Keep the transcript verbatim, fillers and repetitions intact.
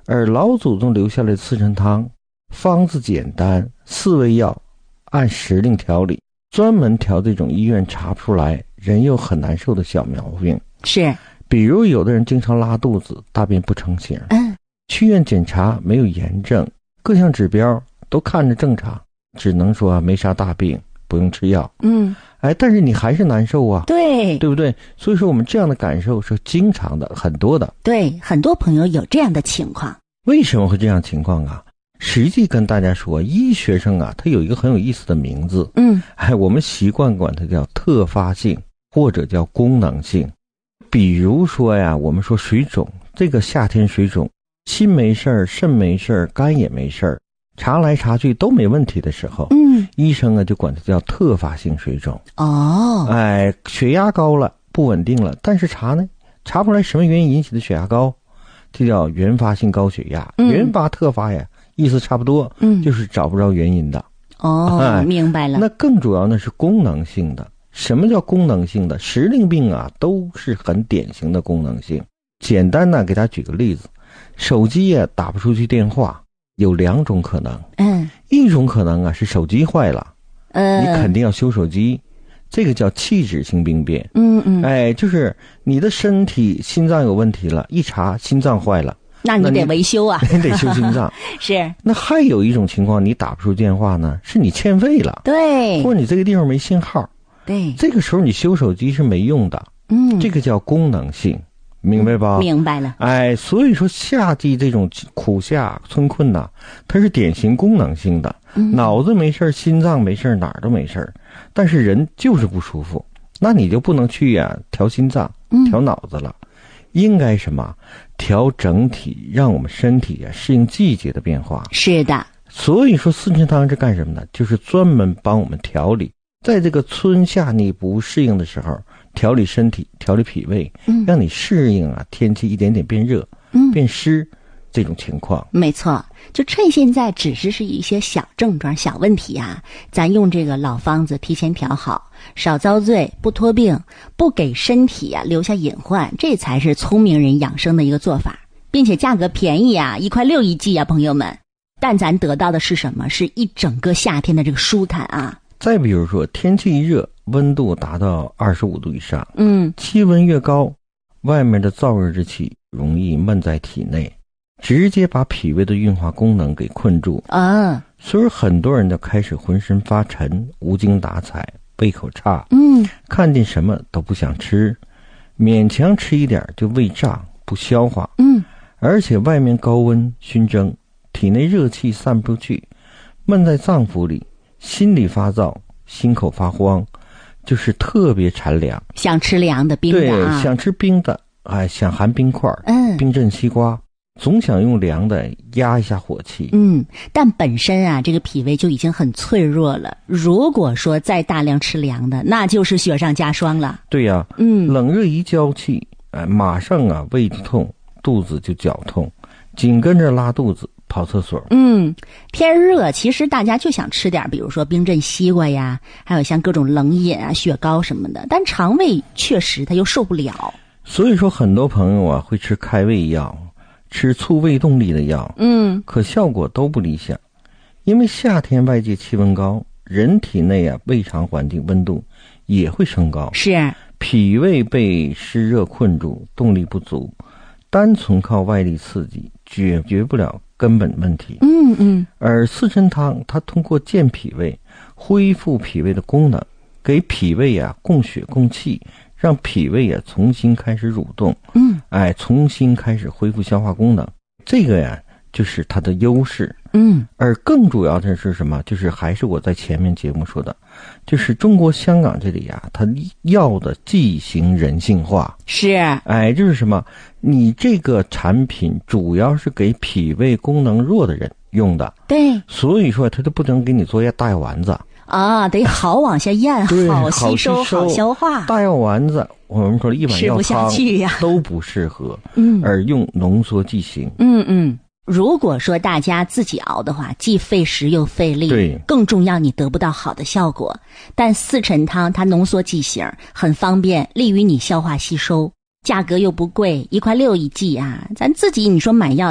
而老祖宗留下来的四神汤，方子简单，四味药按时令调理，专门调这种医院查不出来人又很难受的小毛病。 是， 比如有的人经常拉肚子，大便不成形， 嗯， 去院检查没有炎症，各项指标都看着正常，只能说没啥大病，不用吃药。 嗯， 哎，但是你还是难受啊， 对， 对不对？所以说我们这样的感受是经常的，很多的。 对，很多朋友有这样的情况。 为什么会这样情况啊？实际跟大家说，医学上啊，它有一个很有意思的名字， 嗯， 哎，我们习惯管它叫特发性或者叫功能性。比如说呀，我们说水肿，这个夏天水肿，心没事儿，肾没事儿，肝也没事儿，查来查去都没问题的时候， 嗯， 医生啊就管它叫特发性水肿。 哦， 哎，血压高了，不稳定了，但是查呢，查不出来什么原因引起的血压高，这叫原发性高血压。 嗯、 原发特发呀，意思差不多， 嗯， 就是找不着原因的。 哦， 哎， 明白了。 那更主要呢是功能性的。什么叫功能性的？时令病啊，都是很典型的功能性。简单的给大家举个例子，手机啊打不出去电话，有两种可能。 嗯， 一种可能啊是手机坏了， 呃， 你肯定要修手机，这个叫器质性病变。 嗯嗯， 哎，就是你的身体心脏有问题了，一查心脏坏了， 那你得维修啊， 你得修心脏。 是。 那还有一种情况，你打不出电话呢，是你欠费了， 对， 或者你这个地方没信号。 对， 这个时候你修手机是没用的。 嗯， 这个叫功能性，明白吧？ 明白了。 哎，所以说夏季这种苦夏春困呐、啊，它是典型功能性的， 嗯、 脑子没事，心脏没事，哪儿都没事，但是人就是不舒服，那你就不能去呀、啊、调心脏、调脑子了，嗯、应该什么调整体，让我们身体啊适应季节的变化。 是的。 所以说四神汤是干什么呢？就是专门帮我们调理。在这个春夏你不适应的时候，调理身体，调理脾胃，嗯，让你适应啊天气一点点变热，嗯，变湿这种情况。 没错，就趁现在只是是一些小症状、小问题啊，咱用这个老方子提前调好，少遭罪，不拖病，不给身体啊留下隐患，这才是聪明人养生的一个做法，并且价格便宜啊，一块六一剂啊，朋友们。但咱得到的是什么？是一整个夏天的这个舒坦啊。 再比如说天气一热，温度达到二十五度以上， 嗯， 气温越高，外面的燥热之气容易闷在体内，直接把脾胃的运化功能给困住啊。 所以很多人就开始浑身发沉，无精打采，胃口差， 嗯， 看见什么都不想吃，勉强吃一点就胃胀不消化， 嗯， 而且外面高温熏蒸，体内热气散不出去，闷在脏腑里，心里发燥，心口发慌，就是特别馋凉， 想吃凉的冰的啊， 对，想吃冰的，哎，想含冰块， 嗯， 冰镇西瓜，总想用凉的压一下火气。 嗯，但本身啊，这个脾胃就已经很脆弱了，如果说再大量吃凉的，那就是雪上加霜了。 对呀、啊， 嗯， 冷热一交气，哎，马上啊胃痛，肚子就绞痛，紧跟着拉肚子。跑厕所。 嗯，天热，其实大家就想吃点，比如说冰镇西瓜呀，还有像各种冷饮啊、雪糕什么的，但肠胃确实它又受不了。 所以说，很多朋友啊会吃开胃药，吃促胃动力的药， 嗯， 可效果都不理想，因为夏天外界气温高，人体内啊胃肠环境温度也会升高， 是脾胃被湿热困住，动力不足，单纯靠外力刺激解决不了根本问题。 嗯嗯， 而四神汤它通过健脾胃，恢复脾胃的功能，给脾胃啊供血供气，让脾胃啊重新开始蠕动， 嗯， 哎，重新开始恢复消化功能，这个呀就是它的优势。 嗯， 而更主要的是什么？就是还是我在前面节目说的，就是中国香港这里啊，它要的剂型人性化。 是， 哎，就是什么？你这个产品主要是给脾胃功能弱的人用的， 对， 所以说它就不能给你做一大药丸子啊，得好往下咽，好吸收，好消化。 大药丸子，我们说一碗药汤吃不下去呀， 都不适合， 嗯， 而用浓缩剂型， 嗯嗯。如果说大家自己熬的话，既费时又费力， 对， 更重要你得不到好的效果。但四陈汤它浓缩剂型，很方便，利于你消化吸收，价格又不贵，一块六一剂啊，咱自己你说买药